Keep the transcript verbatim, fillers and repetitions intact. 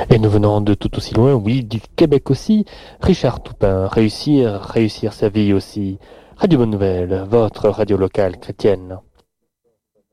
Et nous venons de tout aussi loin, oui, du Québec aussi. Richard Toupin, réussir, réussir sa vie aussi. Radio Bonne Nouvelle, votre radio locale chrétienne.